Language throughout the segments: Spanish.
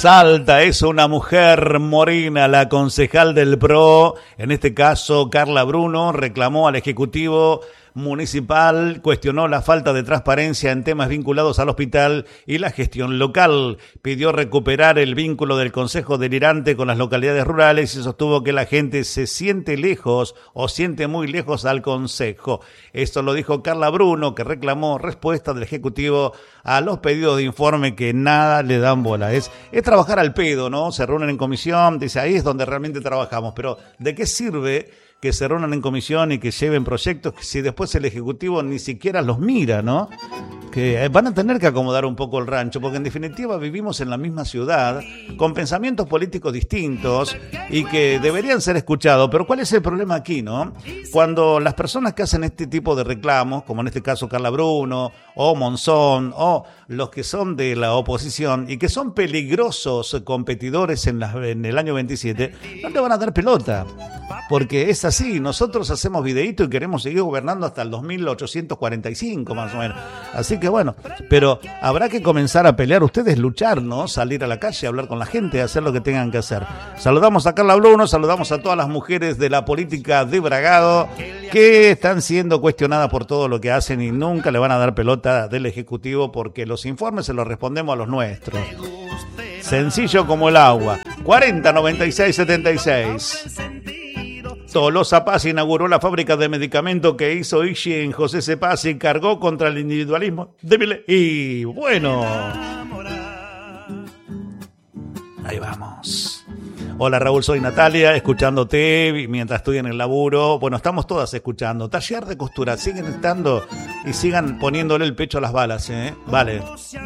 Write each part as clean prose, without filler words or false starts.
Salta es una mujer morena. La concejal del PRO, en este caso Carla Bruno, reclamó al Ejecutivo Municipal, cuestionó la falta de transparencia en temas vinculados al hospital y la gestión local. Pidió recuperar el vínculo del Consejo Deliberante con las localidades rurales y sostuvo que la gente se siente lejos o siente muy lejos al Consejo. Esto lo dijo Carla Bruno, que reclamó respuesta del Ejecutivo a los pedidos de informe que nada le dan bola. Es trabajar al pedo, ¿no? Se reúnen en comisión, dice, ahí es donde realmente trabajamos, pero ¿de qué sirve que se reúnan en comisión y que lleven proyectos que si después el Ejecutivo ni siquiera los mira, ¿no? Que van a tener que acomodar un poco el rancho, porque en definitiva vivimos en la misma ciudad, con pensamientos políticos distintos y que deberían ser escuchados. Pero ¿cuál es el problema aquí, no? Cuando las personas que hacen este tipo de reclamos, como en este caso Carla Bruno, o Monzón, o los que son de la oposición y que son peligrosos competidores en el año 27, no le van a dar pelota. Porque es así, nosotros hacemos videíto y queremos seguir gobernando hasta el 2845 más o menos. Así que bueno, pero habrá que comenzar a pelear, ustedes luchar, ¿no? Salir a la calle, hablar con la gente, hacer lo que tengan que hacer. Saludamos a Carla Bruno, saludamos a todas las mujeres de la política de Bragado que están siendo cuestionadas por todo lo que hacen y nunca le van a dar pelota del Ejecutivo porque los informes se los respondemos a los nuestros. Sencillo como el agua. 40 96 76. Tolosa Paz inauguró la fábrica de medicamentos que hizo Ishi en José C. Paz y cargó contra el individualismo débil. Y bueno, ahí vamos. Hola Raúl, soy Natalia, escuchándote mientras estoy en el laburo. Bueno, estamos todas escuchando. Taller de costura, siguen estando y sigan poniéndole el pecho a las balas, ¿eh? Vale.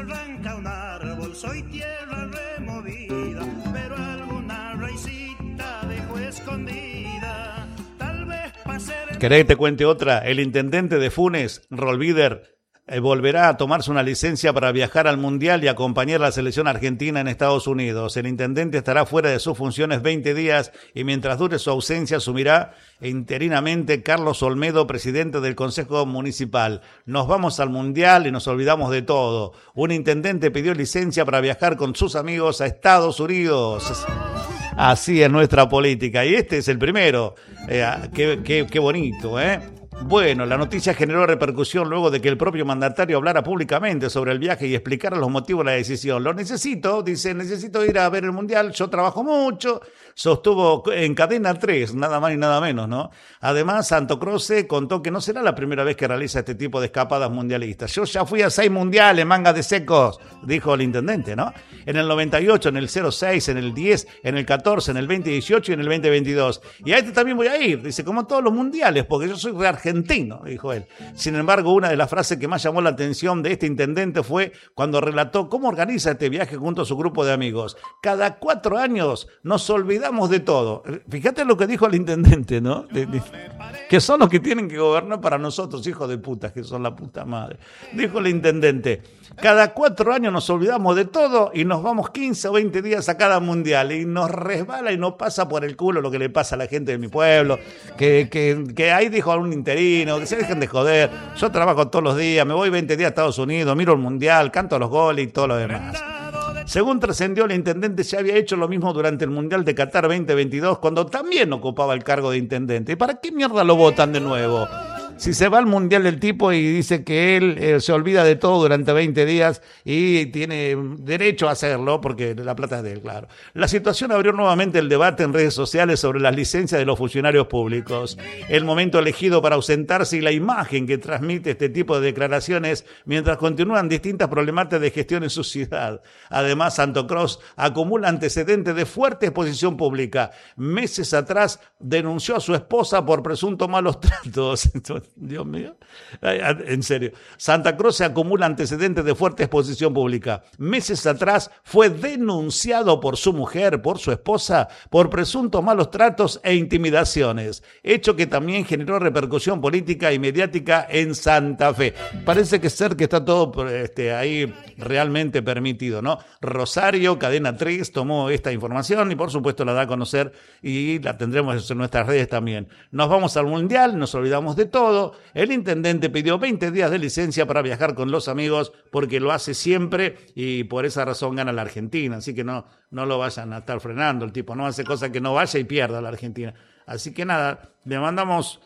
¿Querés que te cuente otra? El intendente de Funes, Rolvider, volverá a tomarse una licencia para viajar al Mundial y acompañar a la selección argentina en Estados Unidos. El intendente estará fuera de sus funciones 20 días y mientras dure su ausencia asumirá interinamente Carlos Olmedo, presidente del Consejo Municipal. Nos vamos al Mundial y nos olvidamos de todo. Un intendente pidió licencia para viajar con sus amigos a Estados Unidos. Así es nuestra política. Y este es el primero. Qué bonito, ¿eh? Bueno, la noticia generó repercusión luego de que el propio mandatario hablara públicamente sobre el viaje y explicara los motivos de la decisión. Lo necesito, dice, necesito ir a ver el Mundial, yo trabajo mucho, sostuvo en Cadena 3, nada más y nada menos, ¿no? Además, Santo Croce contó que no será la primera vez que realiza este tipo de escapadas mundialistas. Yo ya fui a 6 mundiales, manga de secos, dijo el intendente, ¿no? En el 98, en el 06, en el 10, en el 14, en el 2018 y en el 2022. Y a este también voy a ir, dice, como todos los mundiales, porque yo soy argentino, dijo él. Sin embargo, una de las frases que más llamó la atención de este intendente fue cuando relató cómo organiza este viaje junto a su grupo de amigos. Cada 4 años nos olvidamos de todo. Fíjate lo que dijo el intendente, ¿no? Que son los que tienen que gobernar para nosotros, hijos de puta, que son la puta madre. Dijo el intendente, cada 4 años nos olvidamos de todo y nos vamos 15 o 20 días a cada mundial y nos resbala y nos pasa por el culo lo que le pasa a la gente de mi pueblo, que ahí dijo algún interino, que se dejen de joder, yo trabajo todos los días, me voy 20 días a Estados Unidos, miro el mundial, canto los goles y todo lo demás. Según trascendió, el intendente ya había hecho lo mismo durante el Mundial de Qatar 2022, cuando también ocupaba el cargo de intendente. ¿Y para qué mierda lo votan de nuevo? Si se va al Mundial el tipo y dice que él se olvida de todo durante 20 días y tiene derecho a hacerlo porque la plata es de él, claro. La situación abrió nuevamente el debate en redes sociales sobre las licencias de los funcionarios públicos. El momento elegido para ausentarse y la imagen que transmite este tipo de declaraciones mientras continúan distintas problemáticas de gestión en su ciudad. Además, Santo Croce acumula antecedentes de fuerte exposición pública. Meses atrás denunció a su esposa por presuntos malos tratos. Dios mío, en serio. Santa Cruz se acumula antecedentes de fuerte exposición pública. Meses atrás fue denunciado por su mujer, por su esposa, por presuntos malos tratos e intimidaciones, hecho que también generó repercusión política y mediática en Santa Fe. Parece que está todo ahí realmente permitido, ¿no? Rosario, Cadena 3, tomó esta información y por supuesto la da a conocer y la tendremos en nuestras redes también. Nos vamos al Mundial, nos olvidamos de todo. todo, el intendente pidió 20 días de licencia para viajar con los amigos porque lo hace siempre y por esa razón gana la Argentina. Así que no lo vayan a estar frenando. El tipo no hace cosas que no vaya y pierda la Argentina. Así que nada, le mandamos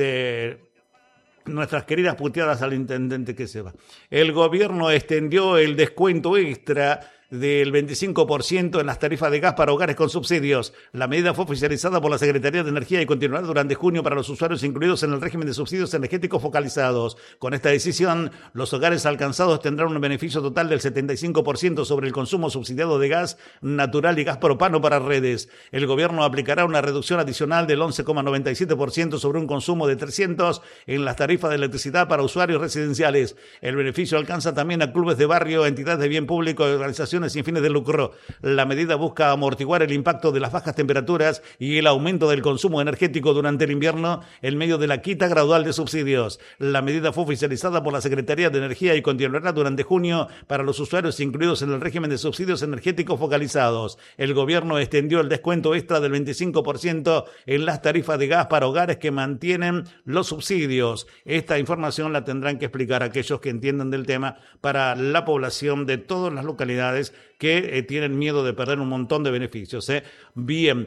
nuestras queridas puteadas al intendente que se va. El gobierno extendió el descuento extra del 25% en las tarifas de gas para hogares con subsidios. La medida fue oficializada por la Secretaría de Energía y continuará durante junio para los usuarios incluidos en el régimen de subsidios energéticos focalizados. Con esta decisión, los hogares alcanzados tendrán un beneficio total del 75% sobre el consumo subsidiado de gas natural y gas propano para redes. El gobierno aplicará una reducción adicional del 11,97% sobre un consumo de 300 en las tarifas de electricidad para usuarios residenciales. El beneficio alcanza también a clubes de barrio, entidades de bien público y organizaciones sin fines de lucro. La medida busca amortiguar el impacto de las bajas temperaturas y el aumento del consumo energético durante el invierno en medio de la quita gradual de subsidios. La medida fue oficializada por la Secretaría de Energía y continuará durante junio para los usuarios incluidos en el régimen de subsidios energéticos focalizados. El gobierno extendió el descuento extra del 25% en las tarifas de gas para hogares que mantienen los subsidios. Esta información la tendrán que explicar aquellos que entiendan del tema para la población de todas las localidades que tienen miedo de perder un montón de beneficios. Bien,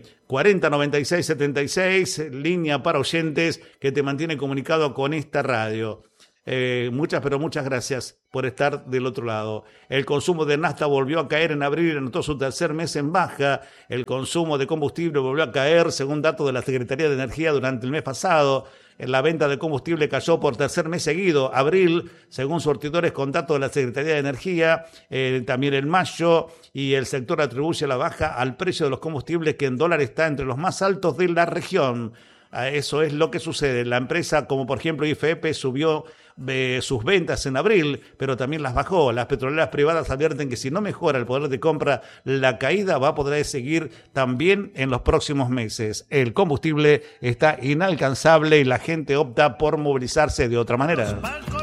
409676, línea para oyentes que te mantiene comunicado con esta radio. Muchas gracias por estar del otro lado. El consumo de nafta volvió a caer en abril y anotó su tercer mes en baja. El consumo de combustible volvió a caer, según datos de la Secretaría de Energía durante el mes pasado. La venta de combustible cayó por tercer mes seguido. Abril, según surtidores con datos de la Secretaría de Energía, también en mayo, y el sector atribuye la baja al precio de los combustibles que en dólares está entre los más altos de la región. Eso es lo que sucede. La empresa, como por ejemplo IFEP, subió sus ventas en abril, pero también las bajó. Las petroleras privadas advierten que si no mejora el poder de compra, la caída va a poder seguir también en los próximos meses. El combustible está inalcanzable y la gente opta por movilizarse de otra manera.